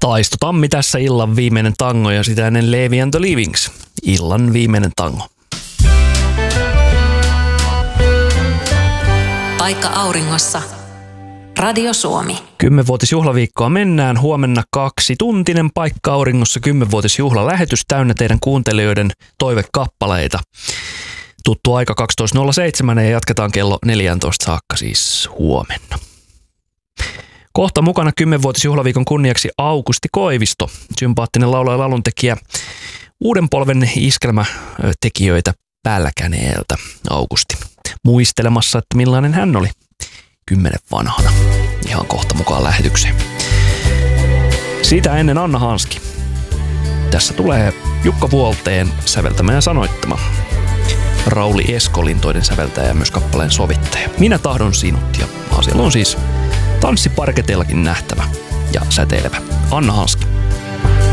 Taisto Tammi tässä illan viimeinen tango ja sitä ennen Levi and the Livings. Illan viimeinen tango. Paikka auringossa. Radio Suomi. 10-vuotisjuhlaviikkoa mennään. Huomenna 2-tuntinen Paikka auringossa 10-vuotisjuhlalähetys täynnä teidän kuuntelijoiden toivekappaleita. Tuttu aika 12.07 ja jatketaan kello 14 saakka siis huomenna. Kohta mukana 10-vuotisjuhlaviikon kunniaksi Aukusti Koivisto, sympaattinen laulaja ja lauluntekijä, uuden polven iskelmätekijöitä Pälkäneeltä Aukusti. Muistelemassa, että millainen hän oli 10 vanhana. Ihan kohta mukaan lähetykseen. Siitä ennen Anna Hanski. Tässä tulee Jukka Vuolteen säveltämä ja sanoittama. Rauli Eskolintoinen säveltäjä ja myös kappaleen sovittaja. Minä tahdon sinut ja siellä on siis tanssiparketeellakin nähtävä ja säteilevä Anna Hanski.